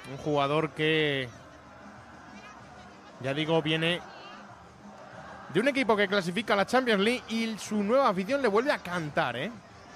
Un jugador que, ya digo, viene de un equipo que clasifica a la Champions League y su nueva afición le vuelve a cantar, ¿eh?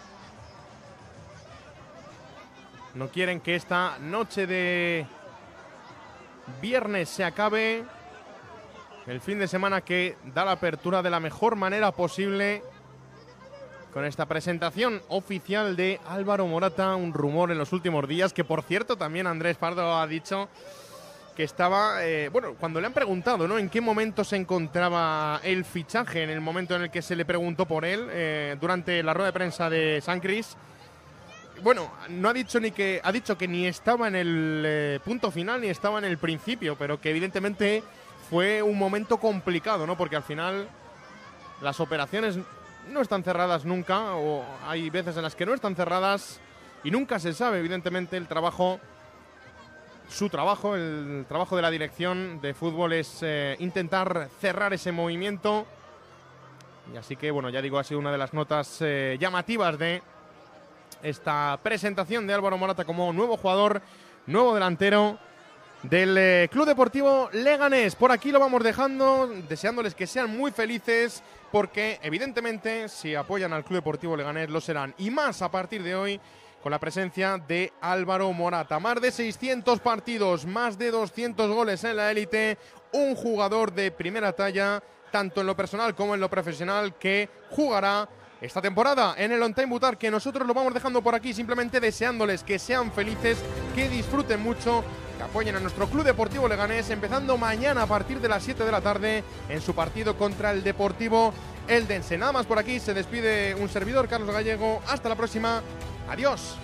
No quieren que esta noche de viernes se acabe. El fin de semana que da la apertura de la mejor manera posible con esta presentación oficial de Álvaro Morata. Un rumor en los últimos días que, por cierto, también Andrés Pardo ha dicho que estaba, bueno, cuando le han preguntado, ¿no?, en qué momento se encontraba el fichaje, en el momento en el que se le preguntó por él, durante la rueda de prensa de San Cris. Bueno, no ha dicho ha dicho que ni estaba en el punto final ni estaba en el principio, pero que evidentemente fue un momento complicado, ¿no? Porque al final las operaciones no están cerradas nunca, o hay veces en las que no están cerradas y nunca se sabe, evidentemente, el trabajo de la dirección de fútbol es intentar cerrar ese movimiento. Y así que, bueno, ya digo, ha sido una de las notas llamativas de esta presentación de Álvaro Morata como nuevo jugador, nuevo delantero del Club Deportivo Leganés. Por aquí lo vamos dejando, deseándoles que sean muy felices, porque evidentemente si apoyan al Club Deportivo Leganés lo serán, y más a partir de hoy con la presencia de Álvaro Morata. Más de 600 partidos, más de 200 goles en la élite, un jugador de primera talla, tanto en lo personal como en lo profesional, que jugará esta temporada en el On Time Butar, que nosotros lo vamos dejando por aquí, simplemente deseándoles que sean felices, que disfruten mucho, que apoyen a nuestro Club Deportivo Leganés, empezando mañana a partir de las 7 de la tarde en su partido contra el Deportivo Eldense. Nada más por aquí, se despide un servidor, Carlos Gallego. Hasta la próxima. Adiós.